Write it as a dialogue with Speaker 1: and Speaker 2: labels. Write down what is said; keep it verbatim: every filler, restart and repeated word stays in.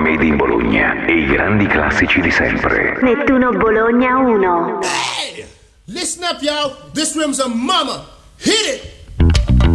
Speaker 1: Made in Bologna e i grandi classici di sempre.
Speaker 2: Nettuno Bologna uno.
Speaker 3: Hey! Listen up, y'all. This rim's a mama. Hit it!